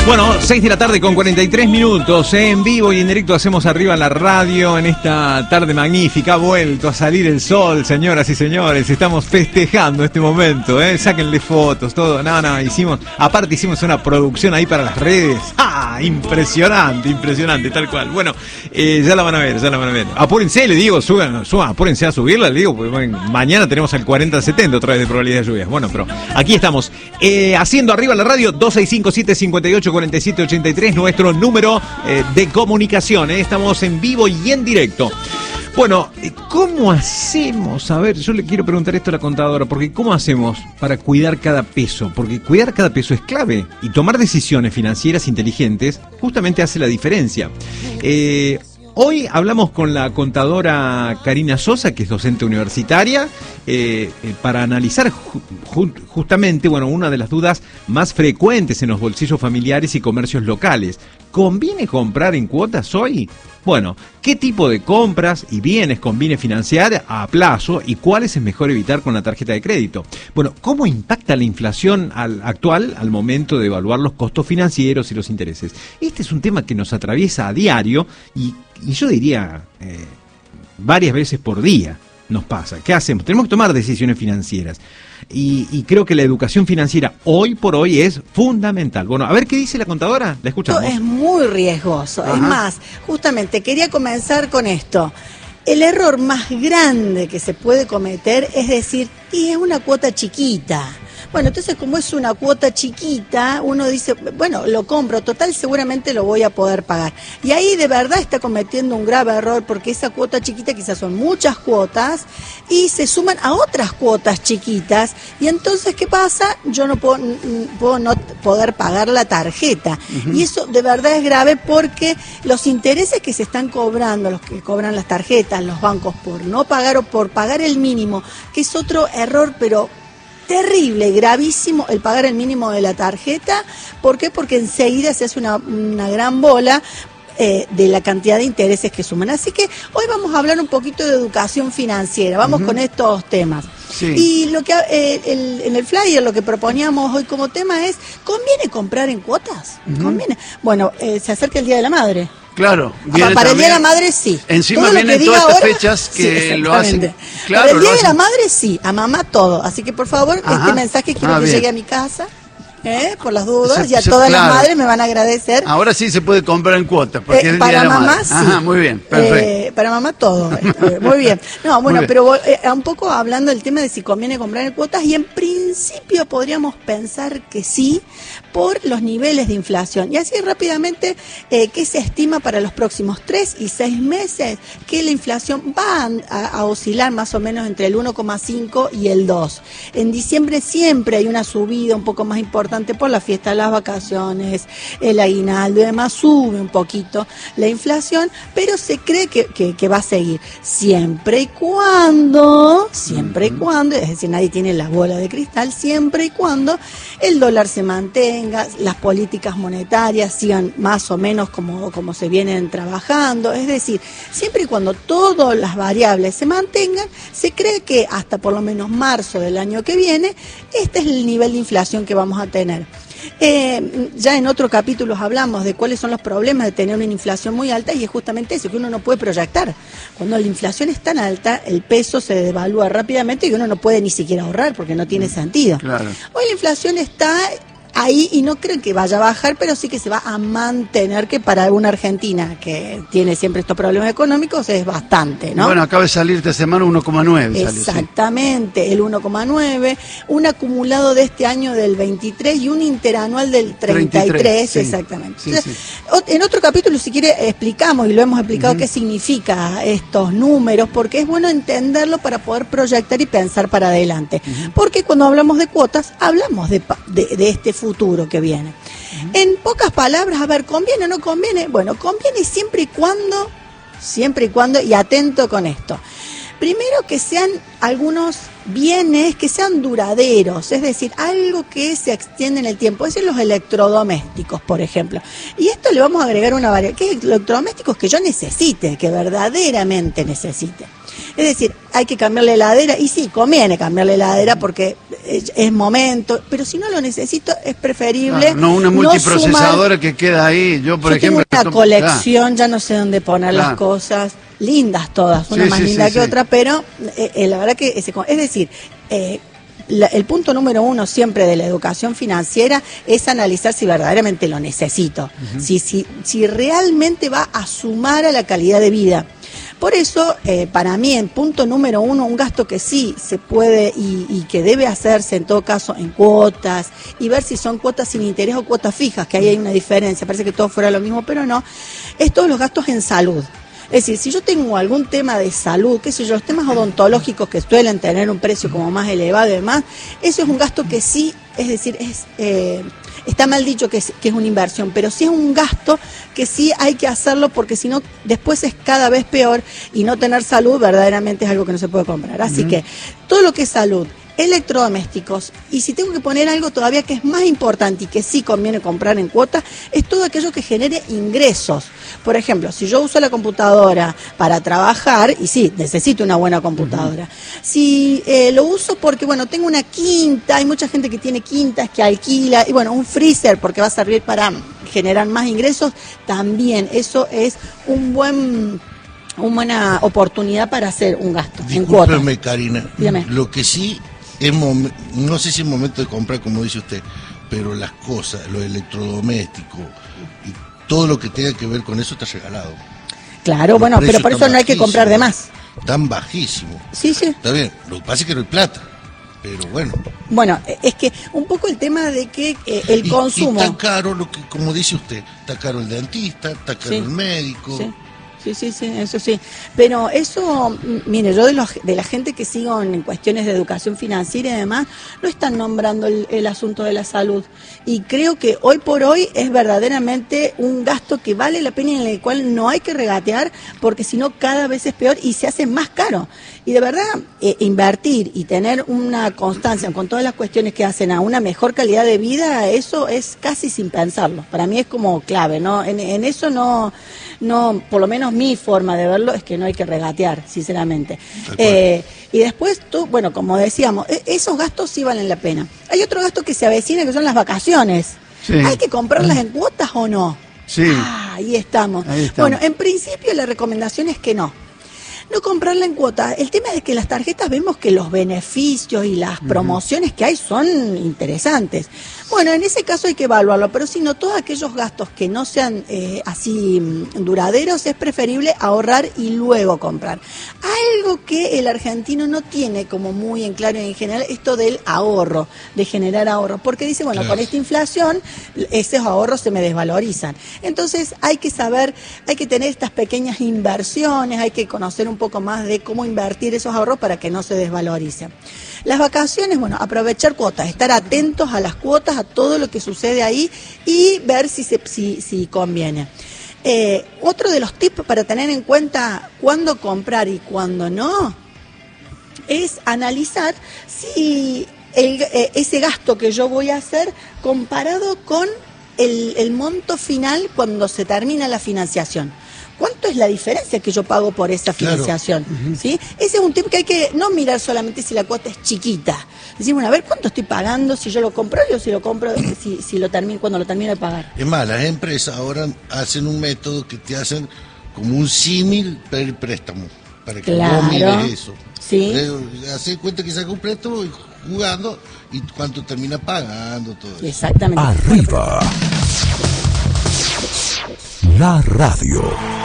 Bueno, 6 de la tarde con 43 minutos, en vivo y en directo hacemos Arriba en la Radio en esta tarde magnífica. Ha vuelto a salir el sol, señoras y señores, estamos festejando este momento, sáquenle fotos, todo. Aparte hicimos una producción ahí para las redes. ¡Ah! Impresionante, tal cual. Bueno, ya la van a ver. Apúrense, le digo, apúrense a subirla, le digo, porque bueno, mañana tenemos el 40-70 otra vez de probabilidad de lluvias. Bueno, pero aquí estamos, haciendo Arriba en la Radio, 2657-584783, nuestro número de comunicación. Estamos en vivo y en directo. Bueno, ¿cómo hacemos? A ver, yo le quiero preguntar esto a la contadora, porque ¿cómo hacemos para cuidar cada peso? Porque cuidar cada peso es clave y tomar decisiones financieras inteligentes justamente hace la diferencia. Hoy hablamos con la contadora Karina Sosa, que es docente universitaria, para analizar justamente, una de las dudas más frecuentes en los bolsillos familiares y comercios locales. ¿Conviene comprar en cuotas hoy? Bueno, ¿qué tipo de compras y bienes conviene financiar a plazo y cuáles es mejor evitar con la tarjeta de crédito? Bueno, ¿cómo impacta la inflación actual al momento de evaluar los costos financieros y los intereses? Este es un tema que nos atraviesa a diario y yo diría varias veces por día nos pasa. ¿Qué hacemos? Tenemos que tomar decisiones financieras. Y creo que la educación financiera hoy por hoy es fundamental. Bueno, a ver qué dice la contadora, la escuchamos. Es muy riesgoso. Ajá. Es más, justamente quería comenzar con esto. El error más grande que se puede cometer es decir, y es una cuota chiquita. Bueno, entonces como es una cuota chiquita, uno dice, bueno, lo compro, total, seguramente lo voy a poder pagar. Y ahí de verdad está cometiendo un grave error, porque esa cuota chiquita quizás son muchas cuotas y se suman a otras cuotas chiquitas. Y entonces, ¿qué pasa? Yo no puedo no poder pagar la tarjeta. Uh-huh. Y eso de verdad es grave, porque los intereses que se están cobrando, los que cobran las tarjetas, los bancos, por no pagar o por pagar el mínimo, que es otro error, pero terrible, gravísimo, el pagar el mínimo de la tarjeta. ¿Por qué? Porque enseguida se hace una gran bola de la cantidad de intereses que suman. Así que hoy vamos a hablar un poquito de educación financiera, vamos con estos temas. Sí. Y lo que en el flyer lo que proponíamos hoy como tema es, ¿conviene comprar en cuotas? ¿Conviene? Bueno, se acerca el Día de la Madre. Claro, para el Día de la Madre sí. Encima todo vienen todas estas fechas que lo hacen. Claro, para el Día de la Madre sí, a mamá todo. Así que por favor, este mensaje quiero que llegue a mi casa. Por las dudas, ya todas las madres me van a agradecer. Ahora sí se puede comprar en cuotas, porque es el Día de la Madre. Sí. Ajá, muy bien, perfecto. Para mamá todo, muy bien. No, bueno, pero un poco hablando del tema de si conviene comprar en cuotas, y en principio podríamos pensar que sí, por los niveles de inflación. Y así rápidamente, ¿qué se estima para los próximos 3 y 6 meses? Que la inflación va a oscilar más o menos entre el 1,5 y el 2. En diciembre siempre hay una subida un poco más importante por la fiesta, las vacaciones, el aguinaldo y demás, sube un poquito la inflación, pero se cree que va a seguir siempre y cuando, es decir, nadie tiene la bola de cristal, siempre y cuando el dólar se mantenga, las políticas monetarias sigan más o menos como se vienen trabajando, es decir, siempre y cuando todas las variables se mantengan, se cree que hasta por lo menos marzo del año que viene, este es el nivel de inflación que vamos a tener. Ya en otros capítulos hablamos de cuáles son los problemas de tener una inflación muy alta, y es justamente eso, que uno no puede proyectar. Cuando la inflación es tan alta, el peso se devalúa rápidamente y uno no puede ni siquiera ahorrar porque no tiene sentido. Claro. Hoy la inflación está ahí y no creo que vaya a bajar, pero sí que se va a mantener, que para una Argentina que tiene siempre estos problemas económicos es bastante, ¿no? Bueno, acaba de salir esta semana 1,9. Exactamente, salió, sí. El 1,9, un acumulado de este año del 23 y un interanual del 33, sí. Exactamente. Sí, entonces, sí. En otro capítulo, si quiere, explicamos, y lo hemos explicado, qué significa estos números, porque es bueno entenderlo para poder proyectar y pensar para adelante. Porque cuando hablamos de cuotas, hablamos de este futuro que viene. En pocas palabras, a ver, ¿conviene o no conviene? Bueno, conviene siempre y cuando, y atento con esto. Primero, que sean algunos bienes que sean duraderos, es decir, algo que se extiende en el tiempo, es decir, los electrodomésticos, por ejemplo. Y esto le vamos a agregar una variable, que es electrodomésticos que yo necesite, que verdaderamente necesite. Es decir, hay que cambiar la heladera, y sí, conviene cambiar la heladera porque es momento, pero si no lo necesito es preferible. No una multiprocesadora que queda ahí. Yo, por ejemplo, tengo una colección, ya no sé dónde poner las cosas, lindas todas, una más linda que otra, pero la verdad que es decir, el punto número 1 siempre de la educación financiera es analizar si verdaderamente lo necesito, si realmente va a sumar a la calidad de vida. Por eso, para mí, en punto número 1, un gasto que sí se puede y que debe hacerse en todo caso en cuotas, y ver si son cuotas sin interés o cuotas fijas, que ahí hay una diferencia, parece que todo fuera lo mismo, pero no, es todos los gastos en salud. Es decir, si yo tengo algún tema de salud, qué sé yo, los temas odontológicos que suelen tener un precio como más elevado y demás, eso es un gasto que sí, es decir, está mal dicho que es una inversión, pero sí es un gasto que sí hay que hacerlo, porque si no, después es cada vez peor, y no tener salud verdaderamente es algo que no se puede comprar. Así que todo lo que es salud, electrodomésticos, y si tengo que poner algo todavía que es más importante y que sí conviene comprar en cuotas, es todo aquello que genere ingresos. Por ejemplo, si yo uso la computadora para trabajar, y sí, necesito una buena computadora. Si lo uso porque, bueno, tengo una quinta, hay mucha gente que tiene quintas, que alquila, y bueno, un freezer porque va a servir para generar más ingresos, también eso es una buena oportunidad para hacer un gasto en cuotas. Discúlpeme, Karina. Dígame. Lo que sí no sé si es momento de comprar, como dice usted, pero las cosas, lo electrodoméstico y todo lo que tenga que ver con eso está regalado. Claro, bueno, pero por eso no hay que comprar de más. Tan bajísimo. Sí. Está bien, lo que pasa es que no hay plata, pero bueno. Bueno, es que un poco el tema de que el consumo... Y tan caro, como dice usted, está caro el dentista, está caro el médico... Sí, eso sí. Pero eso, mire, yo de la gente que sigo en cuestiones de educación financiera y demás, no están nombrando el asunto de la salud. Y creo que hoy por hoy es verdaderamente un gasto que vale la pena y en el cual no hay que regatear, porque si no cada vez es peor y se hace más caro. Y de verdad, invertir y tener una constancia con todas las cuestiones que hacen a una mejor calidad de vida, eso es casi sin pensarlo. Para mí es como clave, ¿no? En eso no, por lo menos mi forma de verlo es que no hay que regatear, sinceramente. Y después, bueno, como decíamos, esos gastos sí valen la pena. Hay otro gasto que se avecina, que son las vacaciones. Sí. ¿Hay que comprarlas en cuotas o no? Sí. Ahí estamos. Bueno, en principio la recomendación es que no comprarla en cuotas. El tema es que las tarjetas vemos que los beneficios y las promociones que hay son interesantes. Bueno, en ese caso hay que evaluarlo, pero si no, todos aquellos gastos que no sean así duraderos, es preferible ahorrar y luego comprar. Algo que el argentino no tiene como muy en claro en general, esto del ahorro, de generar ahorro, porque dice, bueno, con esta inflación, esos ahorros se me desvalorizan. Entonces hay que saber, hay que tener estas pequeñas inversiones, hay que conocer un poco más de cómo invertir esos ahorros para que no se desvaloricen. Las vacaciones, bueno, aprovechar cuotas, estar atentos a las cuotas, a todo lo que sucede ahí y ver si conviene. Otro de los tips para tener en cuenta cuándo comprar y cuándo no es analizar si ese gasto que yo voy a hacer comparado con el monto final cuando se termina la financiación. ¿Cuánto es la diferencia que yo pago por esa financiación? Claro. ¿Sí? Ese es un tip que hay que no mirar solamente si la cuota es chiquita. Decir, bueno, a ver cuánto estoy pagando si yo lo compro o si lo compro cuando lo termino de pagar. Es más, las empresas ahora hacen un método que te hacen como un símil para el préstamo, para que no mires eso. Sí. Hace cuenta que saca un préstamo y jugando y cuánto termina pagando, todo eso. Exactamente. Arriba. La radio.